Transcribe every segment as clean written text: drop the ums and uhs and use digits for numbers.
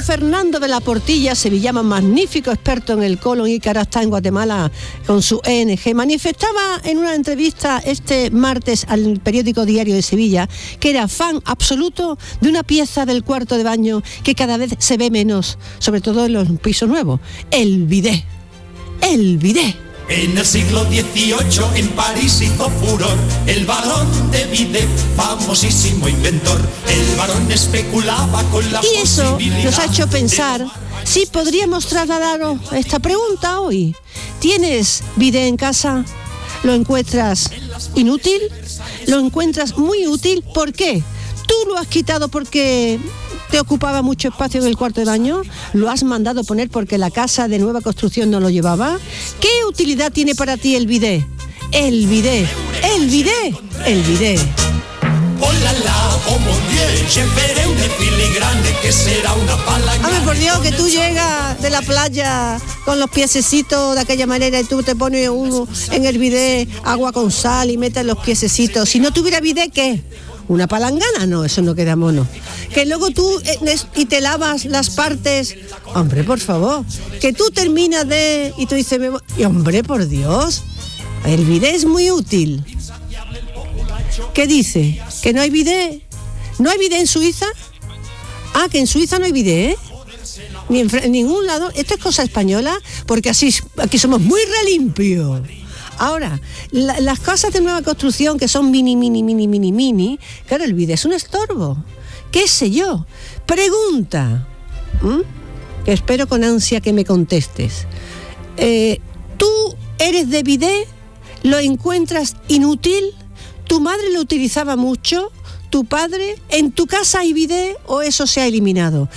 Fernando de la Portilla, sevillano magnífico experto en el colon y que ahora está en Guatemala con su ENG, manifestaba en una entrevista este martes al periódico Diario de Sevilla que era fan absoluto de una pieza del cuarto de baño que cada vez se ve menos, sobre todo en los pisos nuevos: el bidé. El bidé. En el siglo XVIII en París hizo furor el varón de Bidet, famosísimo inventor. El varón especulaba con la y eso posibilidad nos ha hecho pensar si podríamos trasladaros esta pregunta hoy. ¿Tienes bidet en casa? ¿Lo encuentras inútil? ¿Lo encuentras muy útil? ¿Por qué? ¿Tú lo has quitado porque te ocupaba mucho espacio en el cuarto de baño? ¿Lo has mandado poner porque la casa de nueva construcción no lo llevaba? ¿Qué utilidad tiene para ti el bidé? El bidé, el bidé, el bidé. Hola, oh mon Dieu, je ferai una filigrane que será una palanca. Hombre, por Dios, que tú llegas de la playa con los piececitos de aquella manera y tú te pones uno en el bidé, agua con sal y metes los piececitos. Si no tuviera bidé, ¿qué? ¿Una palangana? No, eso no queda mono. Que luego tú y te lavas las partes. Hombre, por favor. Que tú terminas de... Y tú dices... Y hombre, por Dios. El bidé es muy útil. ¿Qué dice? ¿Que no hay bidé? ¿No hay bidé en Suiza? Ah, que en Suiza no hay bidé, ¿eh? Ni en ningún lado. Esto es cosa española, porque así aquí somos muy relimpios. Ahora, las casas de nueva construcción que son mini, claro, el bidé es un estorbo. ¿Qué sé yo? Pregunta, que espero con ansia que me contestes. ¿Tú eres de bidé? ¿Lo encuentras inútil? ¿Tu madre lo utilizaba mucho? ¿Tu padre? ¿En tu casa hay bidé o eso se ha eliminado?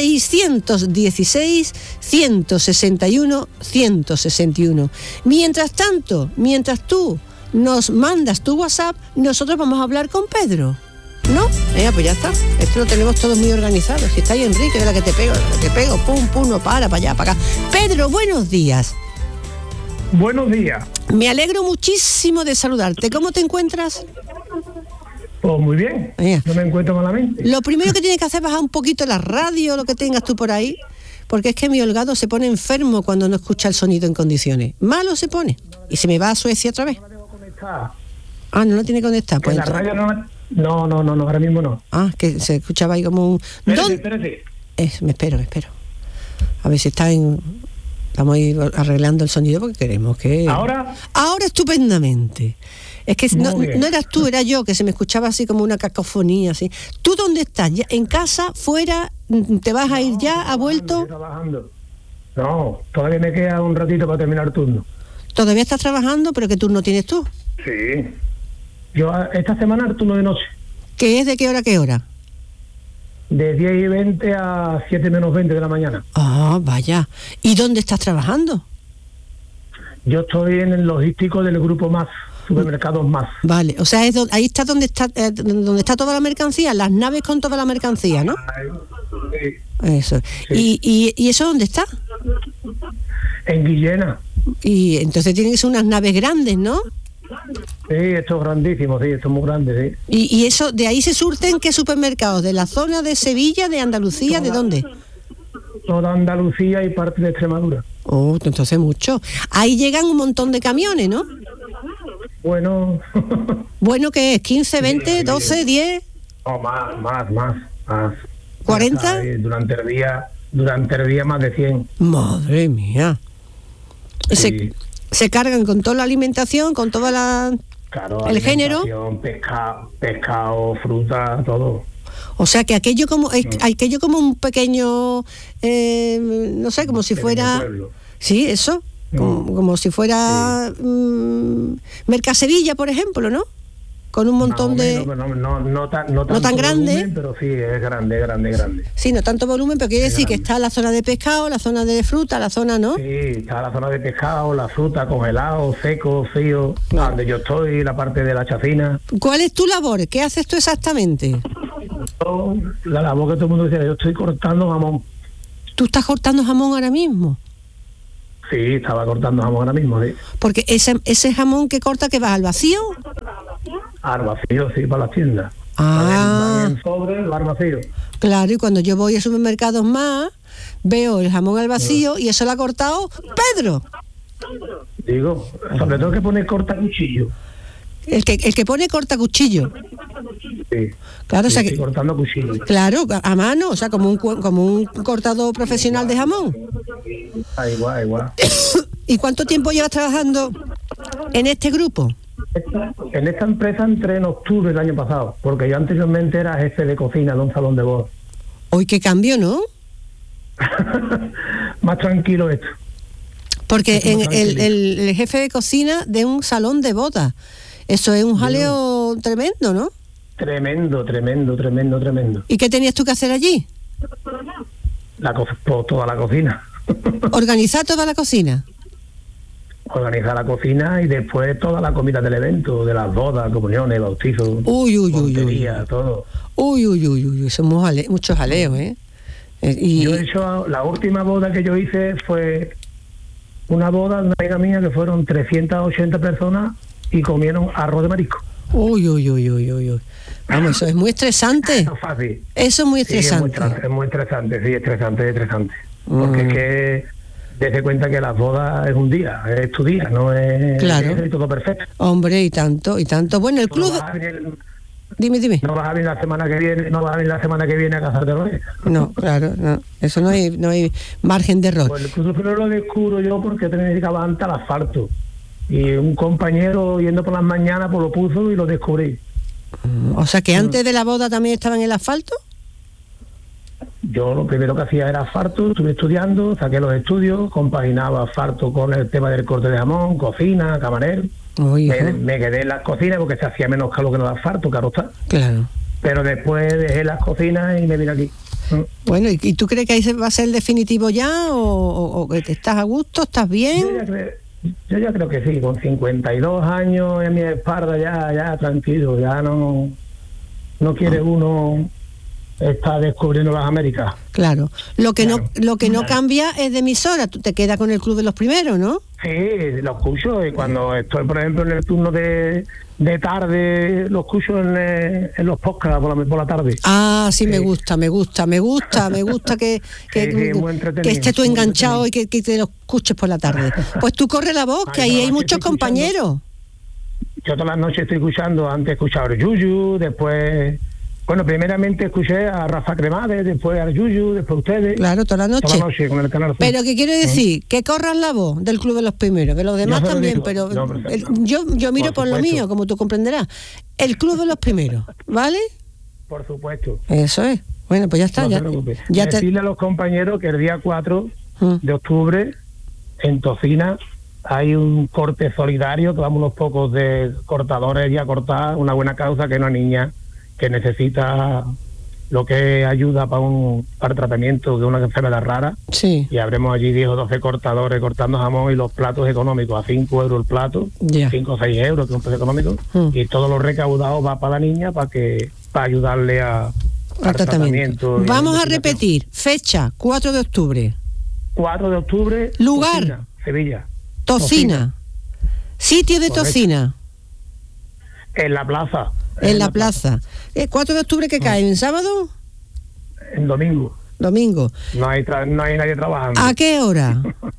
616 161 161. Mientras tanto, mientras tú nos mandas tu WhatsApp, nosotros vamos a hablar con Pedro. ¿No? Pues ya está. Esto lo tenemos todo muy organizado. Si está ahí Enrique, de la que te pego, pum, no para allá, para acá. Pedro, buenos días. Buenos días. Me alegro muchísimo de saludarte. ¿Cómo te encuentras? Pues muy bien, no me encuentro malamente. Lo primero que tienes que hacer es bajar un poquito la radio, lo que tengas tú por ahí, porque es que mi holgado se pone enfermo cuando no escucha el sonido en condiciones. Malo se pone. Y se me va a Suecia otra vez. Ah, no tiene que conectar. Pues la radio no, ahora mismo no. Ah, que se escuchaba ahí como un... Espérate. Me espero. A ver si está en... Estamos ahí arreglando el sonido porque queremos que... ¿Ahora? Ahora estupendamente. Es que no eras tú, era yo, que se me escuchaba así como una cacofonía, así. ¿Tú dónde estás? ¿Ya en casa? ¿Fuera? ¿Te vas a ir ya? ¿Ha vuelto? Estoy trabajando. No, todavía me queda un ratito para terminar el turno. ¿Todavía estás trabajando? ¿Pero qué turno tienes tú? Sí. Yo esta semana el turno de noche. ¿Qué es? ¿De qué hora a qué hora? De 10:20 a 7:20 de la mañana. Ah, vaya. ¿Y dónde estás trabajando? Yo estoy en el logístico del grupo MAS, supermercados MAS. Vale, o sea, ahí está donde está toda la mercancía, las naves con toda la mercancía, ¿no? Sí. Eso. Sí. ¿Y eso dónde está? En Guillena. Y entonces tienen que ser unas naves grandes, ¿no? Sí, esto es grandísimo, sí, esto es muy grande, sí. ¿Y eso, de ahí se surten qué supermercados? ¿De la zona de Sevilla, de Andalucía, de dónde? Toda Andalucía y parte de Extremadura. Oh, entonces mucho. Ahí llegan un montón de camiones, ¿no? Bueno... ¿Bueno qué es? ¿15, 20, sí, 12, 10? No, más. ¿40? Durante el día más de 100. Madre mía. Sí. Se cargan con toda la alimentación, con toda la... Claro, el género. Pescado, fruta, todo. O sea que aquello como un pequeño, no sé, como si fuera... Pueblo. Sí, eso. Como si fuera Mercasevilla, por ejemplo, ¿no? Con un montón de... No tan grande. Volumen, pero sí, es grande. Sí, no tanto volumen, pero quiere decir que está la zona de pescado, la zona de fruta, la zona, ¿no? Sí, está la zona de pescado, la fruta, congelado, seco, frío, donde yo estoy, la parte de la chacina. ¿Cuál es tu labor? ¿Qué haces tú exactamente? La labor que todo el mundo decía, yo estoy cortando jamón. ¿Tú estás cortando jamón ahora mismo? Sí, estaba cortando jamón ahora mismo, sí. Porque ese jamón que corta, ¿que va al vacío? Al vacío, sí, para las tiendas. Ah. En sobre, al vacío. Claro, y cuando yo voy a supermercados más, veo el jamón al vacío y eso lo ha cortado Pedro. Digo, sobre todo que poner cortacuchillo. El que pone cortacuchillo. Sí. Claro, o sea Estoy que, cortando cuchillo. claro, a mano, o sea, como un cortador profesional de jamón. Igual. ¿Y cuánto tiempo llevas trabajando en este grupo? En esta empresa entré en octubre del año pasado, porque yo anteriormente era jefe de cocina de un salón de bodas. Hoy qué cambio, ¿no? Más tranquilo esto. Porque en el jefe de cocina de un salón de bodas, eso es un jaleo tremendo, ¿no? Tremendo. ¿Y qué tenías tú que hacer allí? Toda la cocina. Organizar toda la cocina. Organizar la cocina y después toda la comida del evento, de las bodas, comuniones, bautizos, Uy. todo. Uy, son muchos jaleos, ¿eh? Yo he hecho, la última boda que yo hice fue una boda de una amiga mía que fueron 380 personas y comieron arroz de marisco. Uy. Vamos, eso es muy estresante. No es fácil. Eso es muy estresante. Es muy estresante, estresante. Porque es que desde cuenta que las bodas es un día, es tu día, no es, claro. Es todo perfecto. Hombre, y tanto. Bueno, el club... Dime. No vas a venir la semana que viene a casarte otra vez. No, claro, no. Eso no hay margen de error. Pues el club primero lo descubro yo porque necesitaba antes el asfalto. Y un compañero yendo por las mañanas pues lo puso y lo descubrí. O sea que antes de la boda también estaba en el asfalto. Yo lo primero que hacía era asfalto, estuve estudiando, saqué los estudios, compaginaba asfalto con el tema del corte de jamón, cocina, camarero. Me quedé en las cocinas porque se hacía menos calor que en el asfalto, claro está. Claro. Pero después dejé las cocinas y me vine aquí. Bueno, ¿y tú crees que ahí va a ser el definitivo ya? ¿O que estás a gusto, estás bien? Yo ya creo que sí, con 52 años en mi espalda ya tranquilo, ya no quiere uno estar descubriendo las Américas. Claro. Lo que no cambia es de emisora, tú te quedas con el club de los primeros, ¿no? Sí, lo escucho y cuando estoy, por ejemplo, en el turno de tarde, lo escucho en los podcasts por la tarde. Ah, sí, me gusta que estés tú enganchado y que te lo escuches por la tarde. Pues tú corre la voz, que ahí hay muchos compañeros. Yo todas las noches estoy escuchando, antes escuchaba a Yuyu, después... Bueno, primeramente escuché a Rafa Cremades, después a Yuyu, después a ustedes. Claro, toda la noche con el canal. Pero ¿qué quiero decir? Que corran la voz del club de los primeros, de los demás también, pero yo miro por lo mío, como tú comprenderás. El club de los primeros, ¿vale? Por supuesto. Eso es. Bueno, pues ya está. Ya decirle a los compañeros que el día 4 de octubre, en Tocina, hay un corte solidario, que vamos unos pocos de cortadores y a cortar una buena causa, que es una niña que necesita lo que es ayuda para el tratamiento de una enfermedad rara. Sí. Y habremos allí 10 o 12 cortadores cortando jamón y los platos económicos, a 5 euros el plato, 5 o 6 euros, que es un precio económico, y todo lo recaudado va para la niña para ayudarle al tratamiento. Vamos a repetir, fecha, 4 de octubre. 4 de octubre. Lugar. Tocina, Sevilla. Tocina. Sitio de Correcto. Tocina. En la plaza. En la plaza. 4 de octubre, ¿qué cae? ¿En sábado? En domingo. No hay nadie trabajando. ¿A qué hora?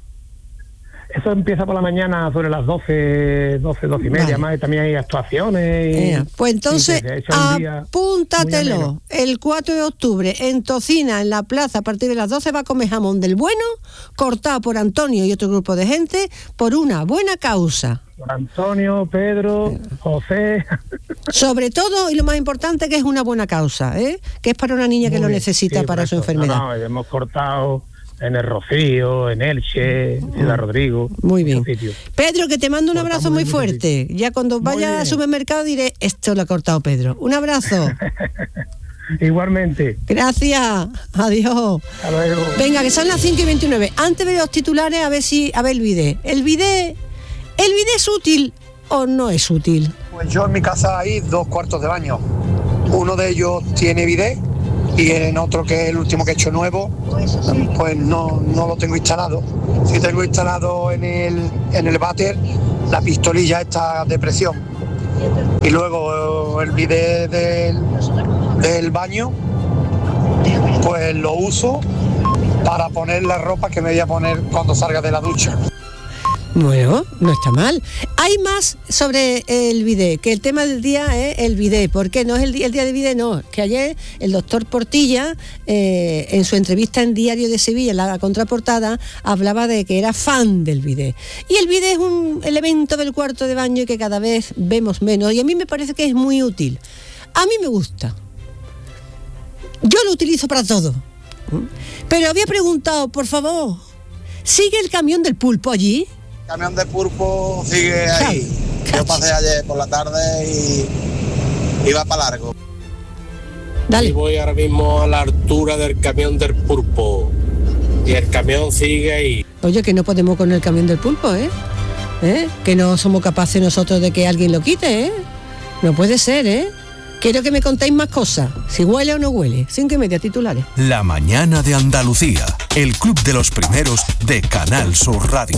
Eso empieza por la mañana sobre las 12 y media, más, y también hay actuaciones. Pues entonces, apúntatelo. El 4 de octubre, en Tocina, en la plaza, a partir de las 12, va a comer jamón del bueno, cortado por Antonio y otro grupo de gente, por una buena causa. Por Antonio, Pedro, José. Sobre todo, y lo más importante, que es una buena causa, que es para una niña que lo necesita para su enfermedad. No, hemos cortado en el Rocío, en Elche, en Ciudad Rodrigo. Muy bien. Pedro, que te mando un abrazo muy fuerte. Ya cuando vaya al supermercado diré, esto lo ha cortado Pedro. Un abrazo. Igualmente. Gracias. Adiós. Hasta luego. Venga, que son las 5:29. Antes de los titulares, a ver el bidet. ¿El bidet es útil o no es útil? Pues yo en mi casa hay 2 cuartos de baño. Uno de ellos tiene bidet y en otro, que es el último que he hecho nuevo, pues no lo tengo instalado. Sí tengo instalado en el váter la pistolilla esta de presión. Y luego el bidet del baño pues lo uso para poner la ropa que me voy a poner cuando salga de la ducha. Bueno, no está mal. Hay más sobre el bidet, que el tema del día es el bidet. ¿Por qué? No es el día del bidet, no. Que ayer el doctor Portilla, en su entrevista en Diario de Sevilla, en la contraportada, hablaba de que era fan del bidet. Y el bidet es un elemento del cuarto de baño que cada vez vemos menos. Y a mí me parece que es muy útil. A mí me gusta. Yo lo utilizo para todo. Pero había preguntado, por favor, ¿sigue el camión del pulpo allí? El camión de pulpo sigue ahí. Yo pasé ayer por la tarde y va para largo. Dale. Y voy ahora mismo a la altura del camión del pulpo. Y el camión sigue ahí. Oye, que no podemos con el camión del pulpo, ¿eh? Que no somos capaces nosotros de que alguien lo quite, ¿eh? No puede ser, ¿eh? Quiero que me contéis más cosas, si huele o no huele. 5:30 titulares. La mañana de Andalucía, el club de los primeros de Canal Sur Radio.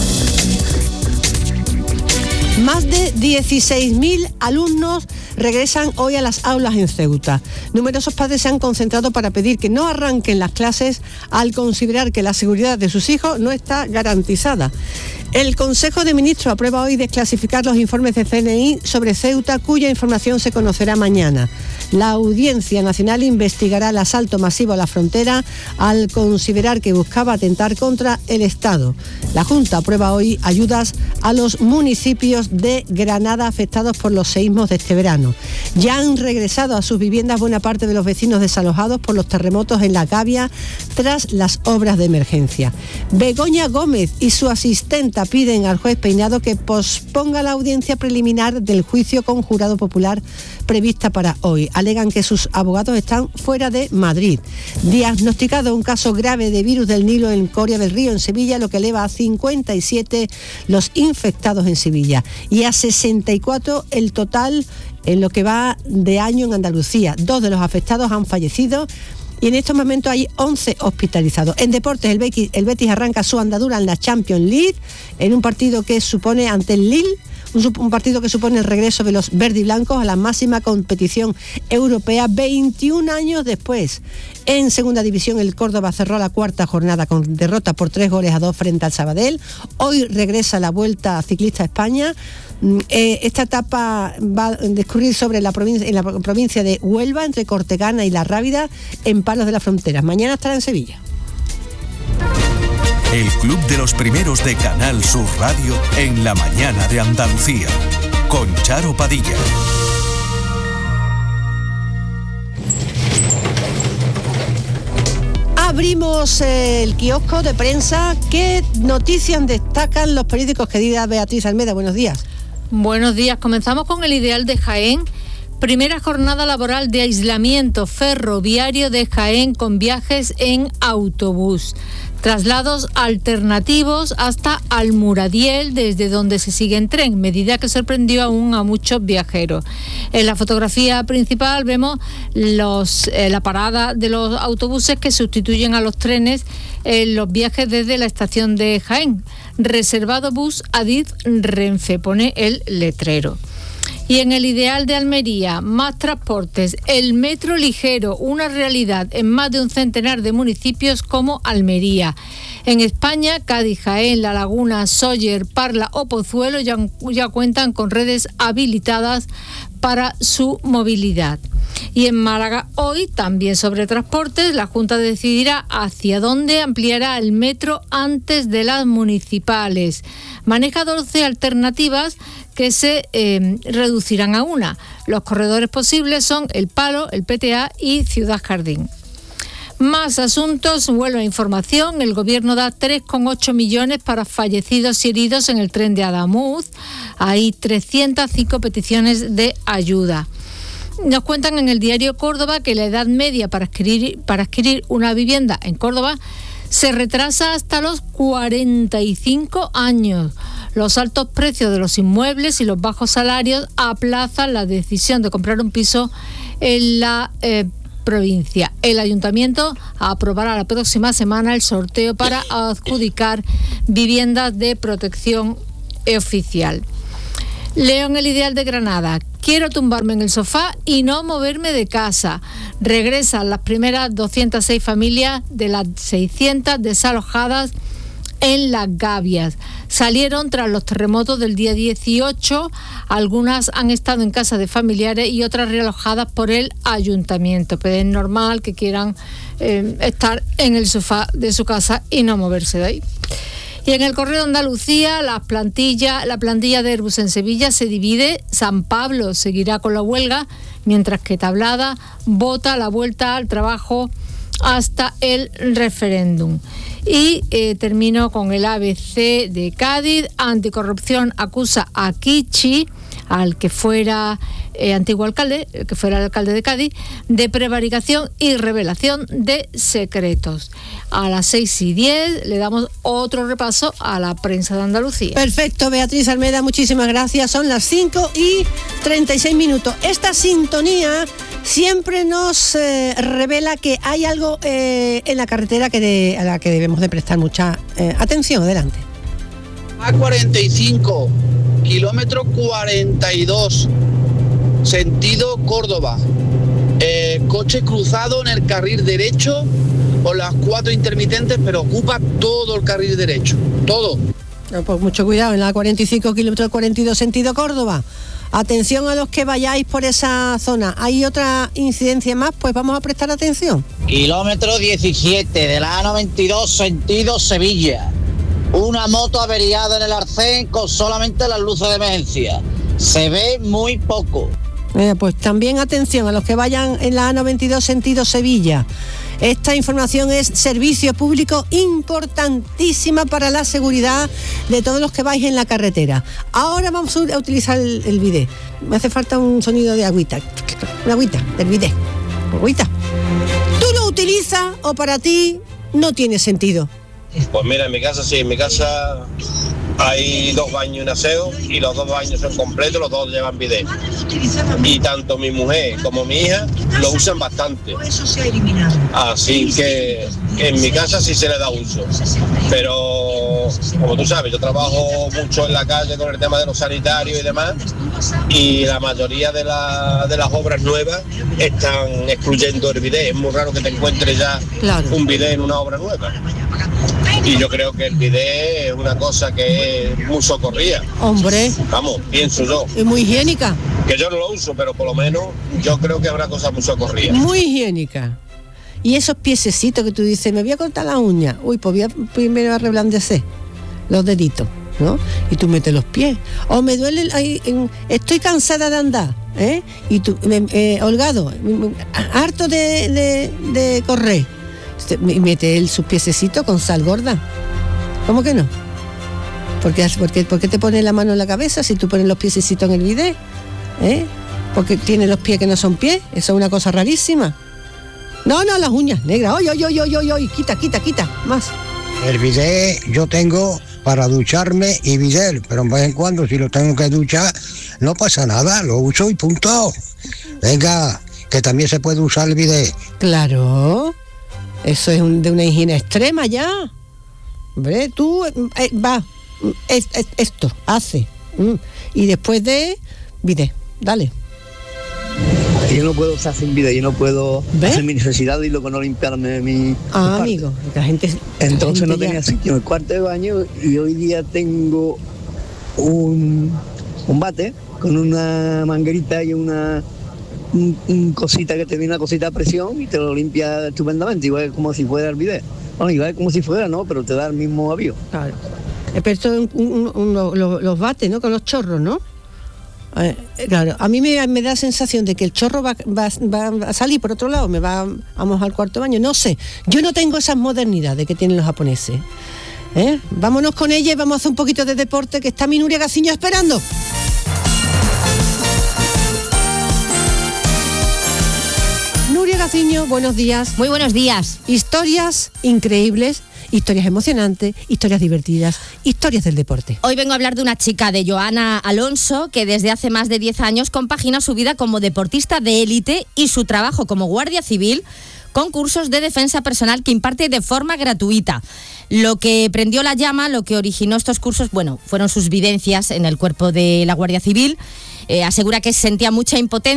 Más de 16.000 alumnos regresan hoy a las aulas en Ceuta. Numerosos padres se han concentrado para pedir que no arranquen las clases al considerar que la seguridad de sus hijos no está garantizada. El Consejo de Ministros aprueba hoy desclasificar los informes de CNI sobre Ceuta, cuya información se conocerá mañana. La Audiencia Nacional investigará el asalto masivo a la frontera al considerar que buscaba atentar contra el Estado. La Junta aprueba hoy ayudas a los municipios de Granada afectados por los seísmos de este verano. Ya han regresado a sus viviendas buena parte de los vecinos desalojados por los terremotos en La Gavia tras las obras de emergencia. Begoña Gómez y su asistenta piden al juez Peinado que posponga la audiencia preliminar del juicio con jurado popular prevista para hoy. Alegan que sus abogados están fuera de Madrid. Diagnosticado un caso grave de virus del Nilo en Coria del Río, en Sevilla, lo que eleva a 57 los infectados en Sevilla y a 64 el total en lo que va de año en Andalucía. 2 de los afectados han fallecido y en estos momentos hay 11 hospitalizados. En deportes, el Betis arranca su andadura en la Champions League en un partido que supone ante el Lille, un partido que supone el regreso de los verdiblancos a la máxima competición europea 21 años después. En segunda división, el Córdoba cerró la cuarta jornada con derrota por 3-2 frente al Sabadell. Hoy regresa la Vuelta Ciclista a España. Esta etapa va a discurrir en la provincia de Huelva, entre Cortegana y La Rábida, en Palos de la Frontera. Mañana estará en Sevilla. El club de los primeros de Canal Sur Radio en la mañana de Andalucía, con Charo Padilla. Abrimos el kiosco de prensa. ¿Qué noticias destacan los periódicos? Querida Beatriz Almeda, buenos días. Buenos días. Comenzamos con El Ideal de Jaén. Primera jornada laboral de aislamiento ferroviario de Jaén con viajes en autobús. Traslados alternativos hasta Almuradiel, desde donde se sigue en tren, medida que sorprendió aún a muchos viajeros. En la fotografía principal vemos la parada de los autobuses que sustituyen a los trenes en los viajes desde la estación de Jaén. Reservado bus Adif Renfe, pone el letrero. Y en El Ideal de Almería, más transportes. El metro ligero, una realidad en más de un centenar de municipios como Almería. En España, Cádiz, Jaén, La Laguna, Sóller, Parla o Pozuelo ya cuentan con redes habilitadas para su movilidad. Y en Málaga, hoy, también sobre transportes, la Junta decidirá hacia dónde ampliará el metro antes de las municipales. Maneja 12 alternativas que se reducirán a una. Los corredores posibles son El Palo, el PTA y Ciudad Jardín. Más asuntos, vuelvo a información. El Gobierno da 3,8 millones para fallecidos y heridos en el tren de Adamuz. Hay 305 peticiones de ayuda. Nos cuentan en el diario Córdoba que la edad media para adquirir una vivienda en Córdoba se retrasa hasta los 45 años. Los altos precios de los inmuebles y los bajos salarios aplazan la decisión de comprar un piso en la provincia. El ayuntamiento aprobará la próxima semana el sorteo para adjudicar viviendas de protección oficial. Leo en El Ideal de Granada Quiero tumbarme en el sofá y no moverme de casa. Regresan las primeras 206 familias de las 600 desalojadas en Las Gavias. Salieron tras los terremotos del día 18, algunas han estado en casa de familiares y otras realojadas por el ayuntamiento, pero es normal que quieran estar en el sofá de su casa y no moverse de ahí. Y en el Correo de Andalucía, la plantilla de Airbus en Sevilla se divide. San Pablo seguirá con la huelga, mientras que Tablada vota la vuelta al trabajo hasta el referéndum. Y termino con el ABC de Cádiz. Anticorrupción acusa a Kichi, al que fuera antiguo alcalde, el que fuera el alcalde de Cádiz, de prevaricación y revelación de secretos. A las 6:10 le damos otro repaso a la prensa de Andalucía. Perfecto, Beatriz Almeda, muchísimas gracias. Son las 5:36. Esta sintonía siempre nos revela que hay algo en la carretera a la que debemos de prestar mucha atención. Adelante. A45, kilómetro 42, sentido Córdoba. Coche cruzado en el carril derecho por las 4 intermitentes, pero ocupa todo el carril derecho, todo. Pues mucho cuidado, en la 45, kilómetro 42, sentido Córdoba. Atención a los que vayáis por esa zona. ¿Hay otra incidencia más? Pues vamos a prestar atención. Kilómetro 17 de la A92, sentido Sevilla. Una moto averiada en el arcén con solamente las luces de emergencia. Se ve muy poco. Pues también atención a los que vayan en la A92 sentido Sevilla. Esta información es servicio público importantísima para la seguridad de todos los que vais en la carretera. Ahora vamos a utilizar el bidet. Me hace falta un sonido de agüita. Una agüita del bidet. Agüita. ¿Tú lo utilizas o para ti no tiene sentido? Pues mira, en mi casa sí, en mi casa hay 2 baños y un aseo y los 2 baños son completos, los 2 llevan bidet. Y tanto mi mujer como mi hija lo usan bastante. Así que en mi casa sí se le da uso. Pero como tú sabes, yo trabajo mucho en la calle con el tema de los sanitarios y demás, y la mayoría de las obras nuevas están excluyendo el bidet. Es muy raro que te encuentres ya un bidet en una obra nueva. Y yo creo que el bidet es una cosa que es muy socorrida. Hombre. Vamos, pienso yo. Es muy higiénica. Que yo no lo uso, pero por lo menos yo creo que es una cosa muy socorrida. Muy higiénica. Y esos piececitos que tú dices, me voy a cortar la uña. Uy, pues voy a primero a reblandecer los deditos, ¿no? Y tú metes los pies. O me duele, estoy cansada de andar, ¿eh? Y tú, holgado, harto de correr. Mete sus piececitos con sal gorda. ¿Cómo que no? ¿Por qué te pones la mano en la cabeza si tú pones los piececitos en el bidet? Porque tiene los pies que no son pies. Eso es una cosa rarísima. No, las uñas negras. ¡Oy! Quita. Más. El bidet yo tengo para ducharme y bidet, pero en vez en cuando si lo tengo que duchar no pasa nada, lo uso y punto. Venga, que también se puede usar el bidet. Claro. Eso es de una higiene extrema ya. Hombre, tú esto, hace. Y después de bidet, dale. Yo no puedo usar sin bidet, yo no puedo hacer mi necesidad y luego no limpiarme mi parte. Amigo, la gente... Entonces no tenía sitio en el cuarto de baño y hoy día tengo un bate con una manguerita y una cosita que te viene, una cosita a presión y te lo limpia estupendamente, igual como si fuera el bidet. Bueno, igual como si fuera, ¿no? Pero te da el mismo avío. Claro. Pero esto los bates, ¿no? Con los chorros, ¿no? Claro, a mí me da sensación de que el chorro va a salir por otro lado, vamos al cuarto baño, no sé. Yo no tengo esas modernidades que tienen los japoneses. Vámonos con ella y vamos a hacer un poquito de deporte, que está mi Nuria Gaciño esperando. Nuria Gaciño, buenos días. Muy buenos días. Historias increíbles, historias emocionantes, historias divertidas, historias del deporte. Hoy vengo a hablar de una chica, de Joana Alonso, que desde hace más de 10 años compagina su vida como deportista de élite y su trabajo como guardia civil con cursos de defensa personal que imparte de forma gratuita. Lo que prendió la llama, lo que originó estos cursos, fueron sus vivencias en el cuerpo de la Guardia Civil. asegura que sentía mucha impotencia